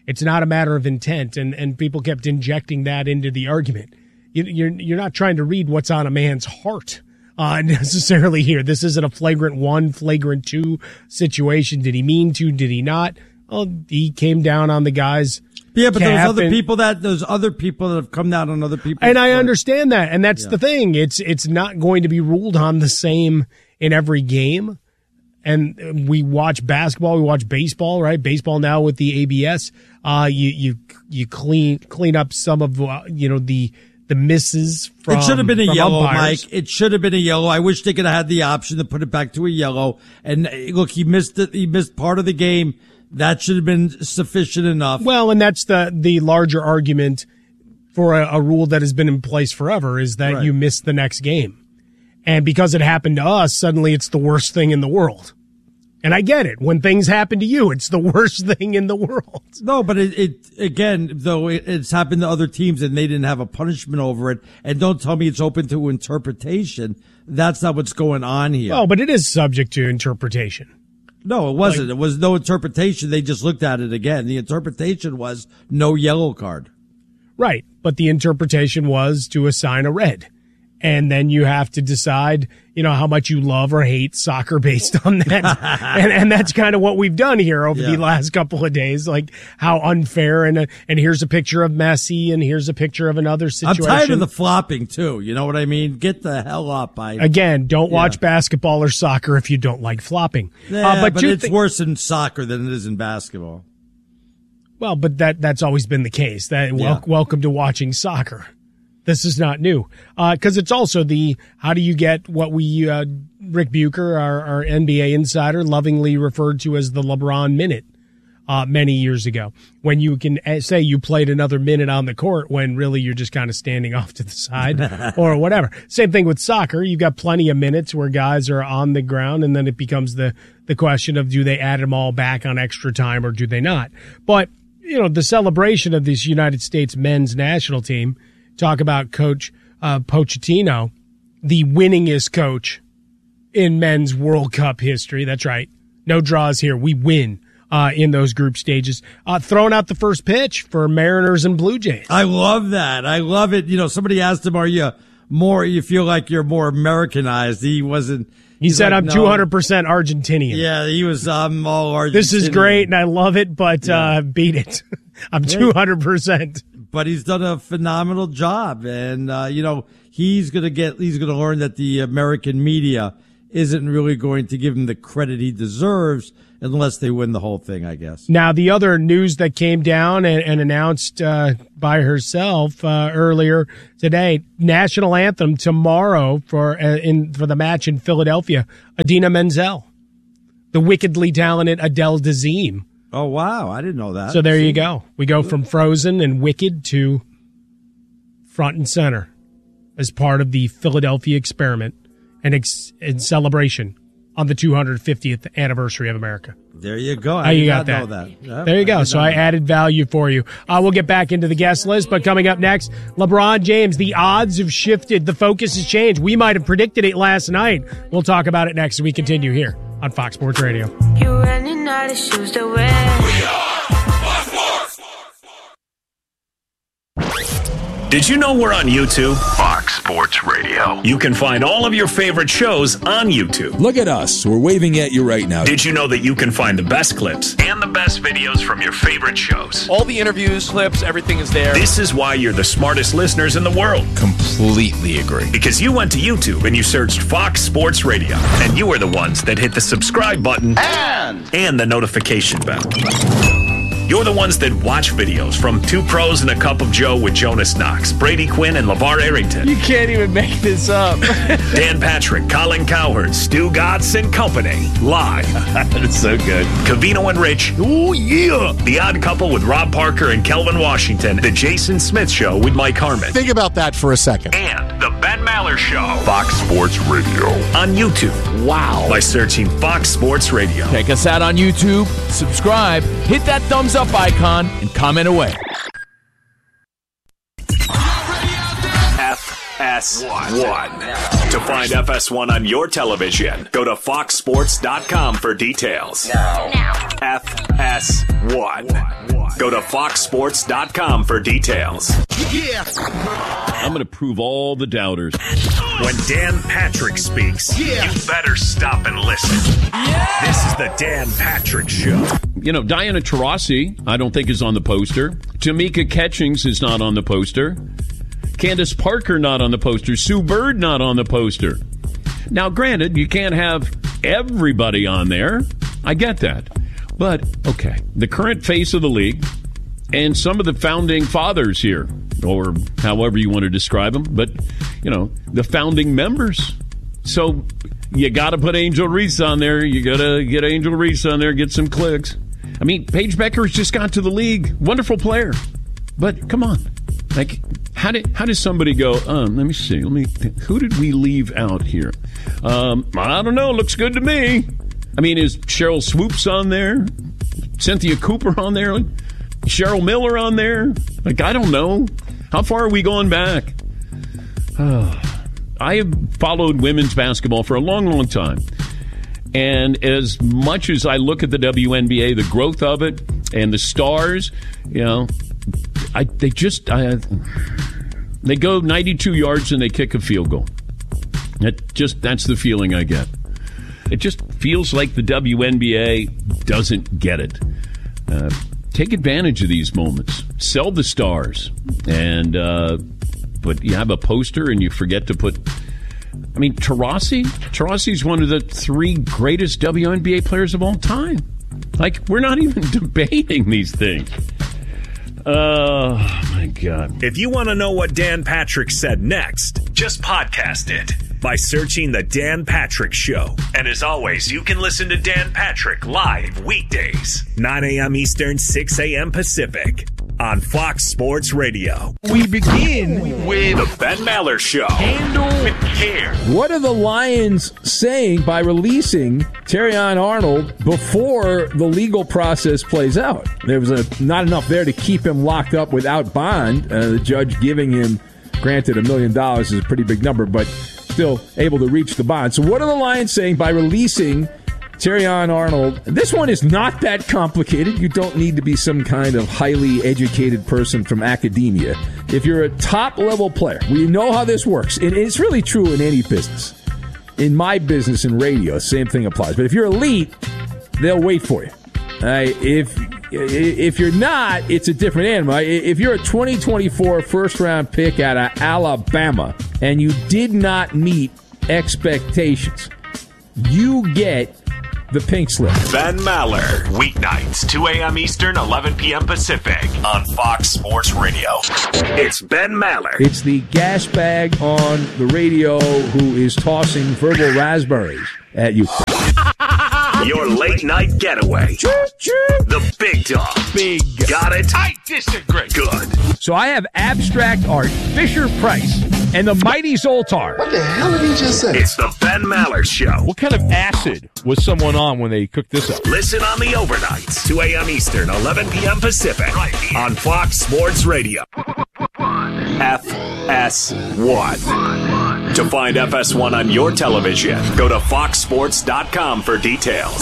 [SPEAKER 1] It's not a matter of intent, and, and people kept injecting that into the argument. You, you're you're not trying to read what's on a man's heart uh, necessarily here. This isn't a flagrant one, flagrant two situation. Did he mean to? Did he not? Well, he came down on the guy's
[SPEAKER 2] Yeah, but those other
[SPEAKER 1] and,
[SPEAKER 2] people that those other people that have come down on other people.
[SPEAKER 1] And I understand that, and that's
[SPEAKER 2] yeah.
[SPEAKER 1] the thing. It's it's not going to be ruled on the same in every game. And we watch basketball, we watch baseball, right? Baseball now with the A B S, uh, you you you clean clean up some of uh, you know the the misses from.
[SPEAKER 2] It should have been a yellow,
[SPEAKER 1] umpires.
[SPEAKER 2] Mike. It should have been a yellow. I wish they could have had the option to put it back to a yellow. And look, he missed it. He missed part of the game. That should have been sufficient enough.
[SPEAKER 1] Well, and that's the the larger argument for a, a rule that has been in place forever is that
[SPEAKER 2] Right.
[SPEAKER 1] you miss the next game. And because it happened to us, suddenly it's the worst thing in the world. And I get it. When things happen to you, it's the worst thing in the world.
[SPEAKER 2] No, but it, it again, though it, it's happened to other teams and they didn't have a punishment over it. And don't tell me it's open to interpretation. That's not what's going on here.
[SPEAKER 1] Oh, but it is subject to interpretation.
[SPEAKER 2] No, it wasn't. Like, it was no interpretation. They just looked at it again. The interpretation was no yellow card.
[SPEAKER 1] Right. But the interpretation was to assign a red. And then you have to decide, you know, how much you love or hate soccer based on that. and, and that's kind of what we've done here over
[SPEAKER 2] Yeah.
[SPEAKER 1] the last couple of days. Like how unfair. And, uh, and here's a picture of Messi and here's a picture of another situation.
[SPEAKER 2] I'm tired of the flopping too. You know what I mean? Get the hell up. I,
[SPEAKER 1] Again, don't
[SPEAKER 2] Yeah.
[SPEAKER 1] watch basketball or soccer if you don't like flopping.
[SPEAKER 2] Yeah,
[SPEAKER 1] uh,
[SPEAKER 2] but,
[SPEAKER 1] you
[SPEAKER 2] it's
[SPEAKER 1] thi-
[SPEAKER 2] worse in soccer than it is in basketball.
[SPEAKER 1] Well, but that that's always been the case. That wel-
[SPEAKER 2] Yeah.
[SPEAKER 1] welcome to watching soccer. This is not new. Uh, cause it's also the, how do you get what we, uh, Rick Bucher, our, our N B A insider, lovingly referred to as the LeBron minute, uh, many years ago, when you can say you played another minute on the court when really you're just kind of standing off to the side or whatever. Same thing with soccer. You've got plenty of minutes where guys are on the ground, and then it becomes the, the question of do they add them all back on extra time or do they not? But, you know, the celebration of this United States men's national team, talk about Coach uh, Pochettino, the winningest coach in men's World Cup history. That's right. No draws here. We win uh, in those group stages. Uh, throwing out the first pitch for Mariners and Blue Jays.
[SPEAKER 2] I love that. I love it. You know, somebody asked him, are you more, you feel like you're more Americanized? He wasn't.
[SPEAKER 1] He said,
[SPEAKER 2] like,
[SPEAKER 1] I'm
[SPEAKER 2] no.
[SPEAKER 1] two hundred percent Argentinian.
[SPEAKER 2] Yeah, he was, I'm all Argentinian.
[SPEAKER 1] This is great, and I love it, but
[SPEAKER 2] Yeah.
[SPEAKER 1] uh, beat it. I'm two hundred percent.
[SPEAKER 2] But he's done a phenomenal job. And, uh, you know, he's going to get, he's going to learn that the American media isn't really going to give him the credit he deserves unless they win the whole thing, I guess.
[SPEAKER 1] Now, the other news that came down and, and announced uh, by herself uh, earlier today, national anthem tomorrow for uh, in for the match in Philadelphia, Idina Menzel, the wickedly talented Adele Dazeem.
[SPEAKER 2] Oh, wow. I didn't know that.
[SPEAKER 1] So there you go. We go from Frozen and Wicked to front and center as part of the Philadelphia experiment and, ex- and celebration on the two hundred fiftieth anniversary of America.
[SPEAKER 2] There you go. I
[SPEAKER 1] How you
[SPEAKER 2] did
[SPEAKER 1] got
[SPEAKER 2] not
[SPEAKER 1] that?
[SPEAKER 2] know that. Yeah,
[SPEAKER 1] There you
[SPEAKER 2] I
[SPEAKER 1] go.
[SPEAKER 2] did
[SPEAKER 1] So
[SPEAKER 2] not
[SPEAKER 1] I
[SPEAKER 2] know.
[SPEAKER 1] added value for you. Uh, we'll get back into the guest list, but coming up next, LeBron James. The odds have shifted. The focus has changed. We might have predicted it last night. We'll talk about it next as we continue here on Fox Sports Radio.
[SPEAKER 15] You're running out of shoes to wear.
[SPEAKER 4] Did you know we're on YouTube? Fox Sports Radio. You can find all of your favorite shows on YouTube.
[SPEAKER 18] Look at us. We're waving at you right now.
[SPEAKER 4] Did you know that you can find the best clips and the best videos from your favorite shows?
[SPEAKER 11] All the interviews, clips, everything is there.
[SPEAKER 4] This is why you're the smartest listeners in the world.
[SPEAKER 18] Completely agree.
[SPEAKER 4] Because you went to YouTube and you searched Fox Sports Radio, and you are the ones that hit the subscribe button and, and the notification bell. You're the ones that watch videos from Two Pros and a Cup of Joe with Jonas Knox, Brady Quinn, and LeVar Arrington.
[SPEAKER 6] You can't even make this up.
[SPEAKER 4] Dan Patrick, Colin Cowherd, Stu Gatz and company. Live.
[SPEAKER 10] That's so good.
[SPEAKER 4] Cavino and Rich. Oh, yeah. The Odd Couple with Rob Parker and Kelvin Washington. The Jason Smith Show with Mike Harmon.
[SPEAKER 19] Think about that for a second.
[SPEAKER 4] And The Ben Maller Show. Fox Sports Radio. On YouTube. Wow. By searching Fox Sports Radio.
[SPEAKER 18] Check us out on YouTube, subscribe, hit that thumbs up icon, and comment away.
[SPEAKER 4] F S one. To find F S one on your television, go to fox sports dot com for details. Now. F S one. Go to fox sports dot com for details.
[SPEAKER 19] Yeah. I'm going to prove all the doubters.
[SPEAKER 4] When Dan Patrick speaks,
[SPEAKER 19] yeah.
[SPEAKER 4] you better stop and listen. Yeah. This is the Dan Patrick Show.
[SPEAKER 19] You know, Diana Taurasi, I don't think is on the poster. Tamika Catchings is not on the poster. Candace Parker not on the poster. Sue Bird not on the poster. Now, granted, you can't have everybody on there. I get that. But, okay, the current face of the league and some of the founding fathers here, or however you want to describe them, but, you know, the founding members. So you got to put Angel Reese on there. You got to get Angel Reese on there, get some clicks. I mean, Paige Beckers just got to the league. Wonderful player. But come on. Like, how did how does somebody go, um, let me see, let me think, who did we leave out here? Um, I don't know, looks good to me. I mean, is Cheryl Swoops on there? Cynthia Cooper on there? Cheryl Miller on there? Like, I don't know. How far are we going back? Oh, I have followed women's basketball for a long, long time. And as much as I look at the W N B A, the growth of it, and the stars, you know, I they just I, they go ninety-two yards and they kick a field goal. That just that's the feeling I get. It just feels like the W N B A doesn't get it. Uh, take advantage of these moments. Sell the stars, and uh, but you have a poster and you forget to put. I mean, Taurasi? Taurasi's one of the three greatest W N B A players of all time. Like, we're not even debating these things. Oh, my God.
[SPEAKER 4] If you want to know what Dan Patrick said next, just podcast it by searching The Dan Patrick Show. And as always, you can listen to Dan Patrick live weekdays, nine a.m. Eastern, six a.m. Pacific, on Fox Sports Radio.
[SPEAKER 18] We begin with
[SPEAKER 4] The Ben Maller Show.
[SPEAKER 18] Handle
[SPEAKER 4] with care.
[SPEAKER 20] What are the Lions saying by releasing Terrion Arnold before the legal process plays out? There was a, not enough there to keep him locked up without bond. Uh, the judge giving him, granted, a million dollars is a pretty big number, but still able to reach the bond. So what are the Lions saying by releasing Terrion Arnold? This one is not that complicated. You don't need to be some kind of highly educated person from academia. If you're a top-level player, we know how this works. And it's really true in any business. In my business in radio, same thing applies. But if you're elite, they'll wait for you. Uh, if if you're not, it's a different animal. If you're a twenty twenty-four first-round pick out of Alabama and you did not meet expectations, you get the pink slip.
[SPEAKER 4] Ben Maller, weeknights, two a.m. Eastern, eleven p.m. Pacific, on Fox Sports Radio. It's Ben Maller.
[SPEAKER 20] It's the gas bag on the radio who is tossing verbal raspberries at you.
[SPEAKER 4] Your late night getaway. The big dog.
[SPEAKER 18] Big.
[SPEAKER 4] Got it?
[SPEAKER 18] I disagree.
[SPEAKER 4] Good.
[SPEAKER 20] So I have abstract art, Fisher Price, and the mighty Zoltar.
[SPEAKER 9] What the hell did he just say?
[SPEAKER 4] It's the Ben Maller Show.
[SPEAKER 21] What kind of acid was someone on when they cooked this up?
[SPEAKER 4] Listen on the overnights, two a.m. Eastern, eleven p.m. Pacific, right here on Fox Sports Radio. F S one. To find F S one on your television, go to fox sports dot com for details.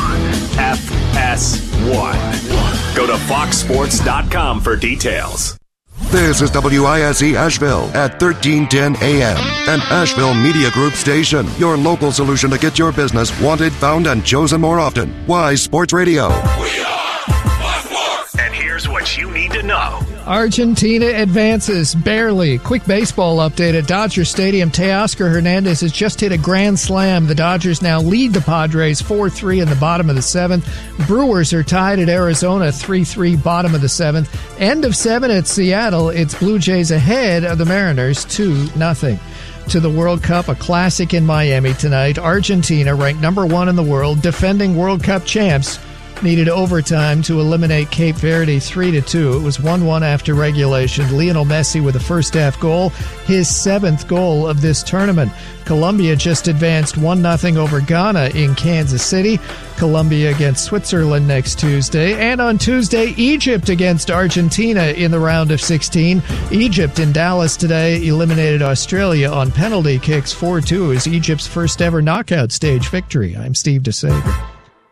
[SPEAKER 4] F S one. Go to fox sports dot com for details.
[SPEAKER 22] This is W I S E Asheville at thirteen ten A M, an Asheville Media Group station. Your local solution to get your business wanted, found, and chosen more often. Wise Sports Radio.
[SPEAKER 4] We are Wise Sports. And here's what you need to know.
[SPEAKER 3] Argentina advances, barely. Quick baseball update at Dodger Stadium. Teoscar Hernandez has just hit a grand slam. The Dodgers now lead the Padres four three in the bottom of the seventh. Brewers are tied at Arizona three three, bottom of the seventh. End of seven at Seattle. It's Blue Jays ahead of the Mariners two nothing. To the World Cup, a classic in Miami tonight. Argentina, ranked number one in the world, defending World Cup champs, needed overtime to eliminate Cape Verde three to two. It was one one after regulation. Lionel Messi with a first-half goal, his seventh goal of this tournament. Colombia just advanced one nothing over Ghana in Kansas City. Colombia against Switzerland next Tuesday. And on Tuesday, Egypt against Argentina in the round of sixteen. Egypt in Dallas today eliminated Australia on penalty kicks four two as Egypt's first ever knockout stage victory. I'm Steve DeSager.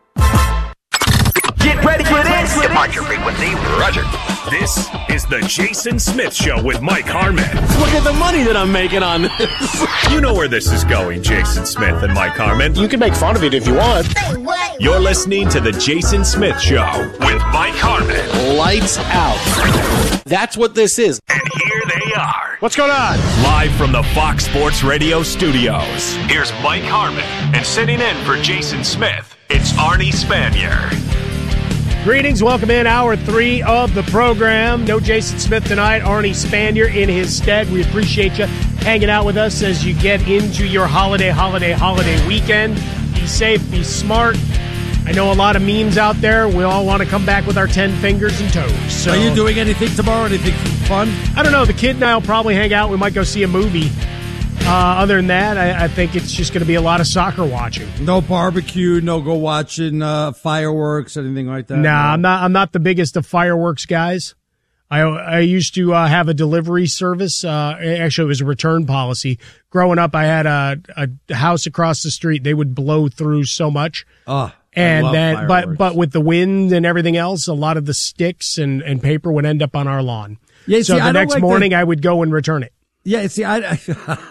[SPEAKER 4] Get ready for this. Departure frequency, Roger. This is the Jason Smith Show with Mike Harmon.
[SPEAKER 7] Look at the money that I'm making on this.
[SPEAKER 4] You know where this is going, Jason Smith and Mike Harmon.
[SPEAKER 7] You can make fun of it if you want.
[SPEAKER 4] You're listening to the Jason Smith Show with Mike Harmon.
[SPEAKER 7] Lights out. That's what this is.
[SPEAKER 4] And here they are.
[SPEAKER 7] What's going on?
[SPEAKER 4] Live from the Fox Sports Radio studios. Here's Mike Harmon. And sitting in for Jason Smith, it's Arnie Spanier.
[SPEAKER 1] Greetings, welcome in hour three of the program. No Jason Smith tonight, Arnie Spanier in his stead. We appreciate you hanging out with us as you get into your holiday, holiday, holiday weekend. Be safe, be smart. I know a lot of memes out there. We all want to come back with our ten fingers and toes. So,
[SPEAKER 2] are you doing anything tomorrow? Anything fun?
[SPEAKER 1] I don't know. The kid and I will probably hang out. We might go see a movie. Uh, other than that, I, I think it's just going to be a lot of soccer watching.
[SPEAKER 2] No barbecue, no go watching uh, fireworks, anything like that.
[SPEAKER 1] Nah, no. I'm not. I'm not the biggest of fireworks guys. I I used to uh, have a delivery service. Uh, actually, it was a return policy. Growing up, I had a, a house across the street. They would blow through so much.
[SPEAKER 2] Oh,
[SPEAKER 1] and then, but but with the wind and everything else, a lot of the sticks and, and paper would end up on our lawn.
[SPEAKER 2] Yeah,
[SPEAKER 1] so
[SPEAKER 2] see,
[SPEAKER 1] the next
[SPEAKER 2] like
[SPEAKER 1] morning,
[SPEAKER 2] the-
[SPEAKER 1] I would go and return it.
[SPEAKER 2] Yeah, see, I,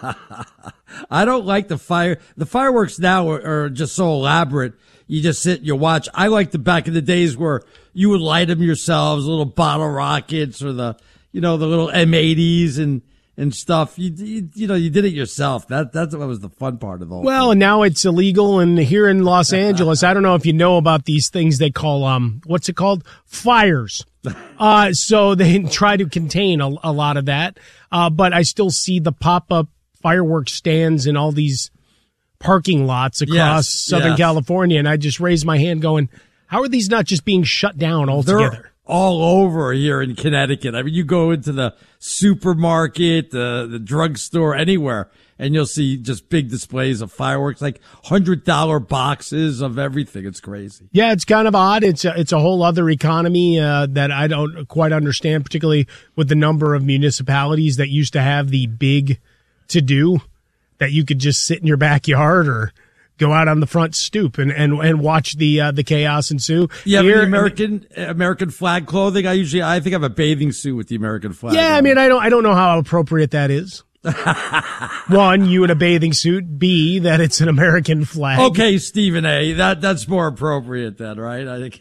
[SPEAKER 2] I don't like the fire. The fireworks now are, are just so elaborate. You just sit and you watch. I like the back in the days where you would light them yourselves, little bottle rockets or the, you know, the little M eighties and, and stuff. You, you, you know, you did it yourself. That, that's what was the fun part of the whole
[SPEAKER 1] Well,
[SPEAKER 2] thing.
[SPEAKER 1] and now it's illegal. And here in Los Angeles, I don't know if you know about these things they call, um, what's it called? Fires. Uh, so they try to contain a, a lot of that. Uh, but I still see the pop-up fireworks stands in all these parking lots across
[SPEAKER 2] Yes,
[SPEAKER 1] Southern
[SPEAKER 2] yes.
[SPEAKER 1] California. And I just raised my hand going, how are these not just being shut down altogether?
[SPEAKER 2] They're all over here in Connecticut. I mean, you go into the supermarket, the, the drugstore, anywhere, and you'll see just big displays of fireworks, like one hundred dollar boxes of everything. It's crazy.
[SPEAKER 1] Yeah, it's kind of odd. It's a, it's a whole other economy uh, that I don't quite understand, particularly with the number of municipalities that used to have the big to-do that you could just sit in your backyard or go out on the front stoop and, and, and watch the uh, the chaos ensue.
[SPEAKER 2] Yeah,
[SPEAKER 1] Here,
[SPEAKER 2] the American American flag clothing. I usually I think I have a bathing suit with the American flag.
[SPEAKER 1] Yeah, I mean, I don't I don't know how appropriate that is. One, you in a bathing suit. B, that it's an American flag.
[SPEAKER 2] Okay, Stephen A. That that's more appropriate then, right? I think.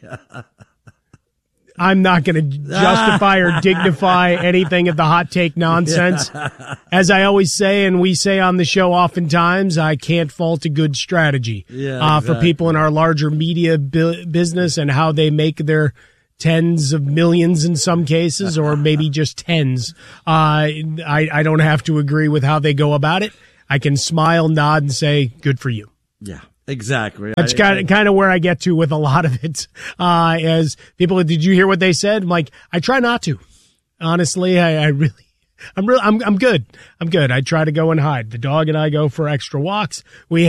[SPEAKER 1] I'm not going to justify or dignify anything of the hot take nonsense. As I always say, and we say on the show oftentimes, I can't fault a good strategy
[SPEAKER 2] Yeah,
[SPEAKER 1] uh,
[SPEAKER 2] exactly.
[SPEAKER 1] for people in our larger media bu- business and how they make their tens of millions in some cases, or maybe just tens. Uh, I, I don't have to agree with how they go about it. I can smile, nod, and say, good for you.
[SPEAKER 2] Yeah. Exactly.
[SPEAKER 1] That's
[SPEAKER 2] I-
[SPEAKER 1] kind of, kind of where I get to with a lot of it. Uh, as people, did you hear what they said? I'm like, I try not to. Honestly, I, I really, I'm really, I'm, I'm good. I'm good. I try to go and hide. The dog and I go for extra walks. We